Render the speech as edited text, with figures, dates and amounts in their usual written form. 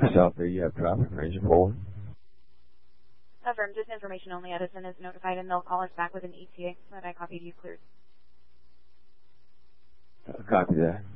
South 3, you have traffic, range of 4. Affirm, just information only. Edison is notified and they'll call us back with an ETA that I copied you cleared. Copy that.